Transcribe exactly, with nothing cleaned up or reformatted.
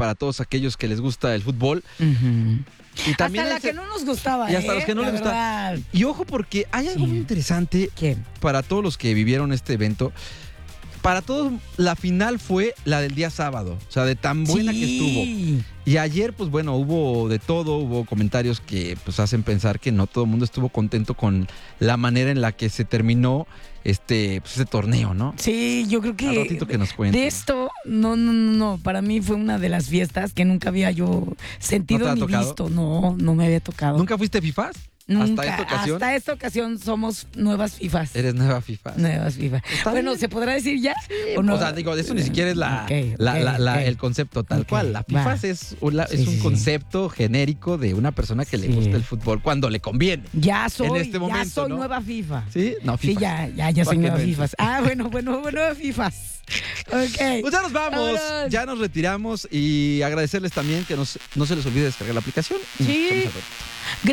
para todos aquellos que les gusta el fútbol. Uh-huh. Y también hasta la ese, que no nos gustaba, Y hasta ¿eh? los que no la les gustaba. Y ojo, porque hay algo sí. muy interesante ¿Qué? Para todos los que vivieron este evento. Para todos, la final fue la del día sábado. O sea, de tan buena sí. que estuvo. Y ayer, pues bueno, hubo de todo. Hubo comentarios que pues hacen pensar que no todo el mundo estuvo contento con la manera en la que se terminó este, pues, este torneo, ¿no? Sí, yo creo que, Al ratito que nos cuente. De esto, no, no, no. Para mí fue una de las fiestas que nunca había yo sentido ¿No te ni ha tocado? visto. No, no me había tocado. ¿Nunca fuiste FIFAs? Nunca, ¿Hasta esta ocasión? Hasta esta ocasión somos nuevas FIFAs. Eres nueva FIFA. Nuevas FIFA. Bueno, ¿se podrá decir ya? Sí, ¿o, no? O sea, digo, eso ni siquiera es la, okay, la, okay, la, la okay. el concepto tal okay, cual. La FIFA es, una, sí, es un sí, concepto sí. genérico de una persona que sí. le gusta el fútbol cuando le conviene. Ya soy, en este momento, ya soy ¿no? nueva FIFA. ¿Sí? No, FIFA. Sí, ya, ya, ya soy nueva FIFA. Ah, bueno, bueno, nueva FIFAs. Ok. Pues ya nos vamos, Vámonos. ya nos retiramos y agradecerles también que nos, no se les olvide descargar la aplicación. Sí.